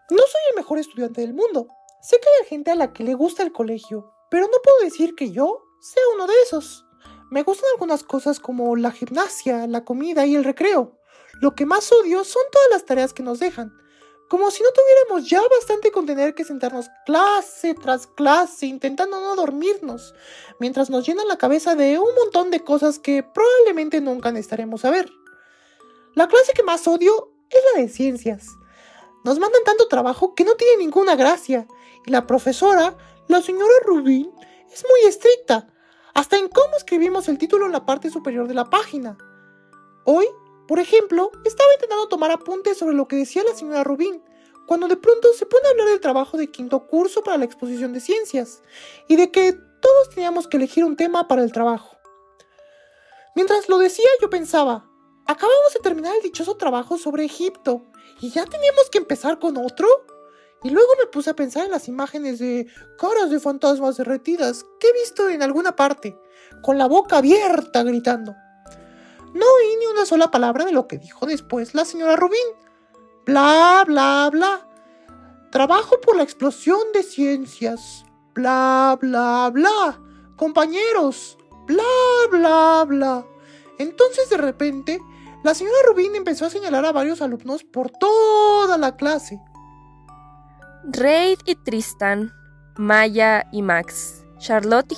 No soy el mejor estudiante del mundo. Sé que hay gente a la que le gusta el colegio, pero no puedo decir que yo sea uno de esos. Me gustan algunas cosas como la gimnasia, la comida y el recreo. Lo que más odio son todas las tareas que nos dejan. Como si no tuviéramos ya bastante con tener que sentarnos clase tras clase intentando no dormirnos, mientras nos llenan la cabeza de un montón de cosas que probablemente nunca necesitaremos saber. La clase que más odio es la de ciencias. Nos mandan tanto trabajo que no tiene ninguna gracia. Y la profesora, la señora Rubin, es muy estricta, hasta en cómo escribimos el título en la parte superior de la página. Hoy, por ejemplo, estaba intentando tomar apuntes sobre lo que decía la señora Rubin, cuando de pronto se pone a hablar del trabajo de quinto curso para la exposición de ciencias, y de que todos teníamos que elegir un tema para el trabajo. Mientras lo decía, yo pensaba, acabamos de terminar el dichoso trabajo sobre Egipto, ¿y ya teníamos que empezar con otro? Y luego me puse a pensar en las imágenes de caras de fantasmas derretidas que he visto en alguna parte, con la boca abierta gritando. No oí ni una sola palabra de lo que dijo después la señora Rubin. Bla, bla, bla. Trabajo por la explosión de ciencias. Bla, bla, bla. Compañeros. Bla, bla, bla. Entonces de repente, la señora Rubin empezó a señalar a varios alumnos por toda la clase. Reid y Tristan, Maya y Max, Charlotte y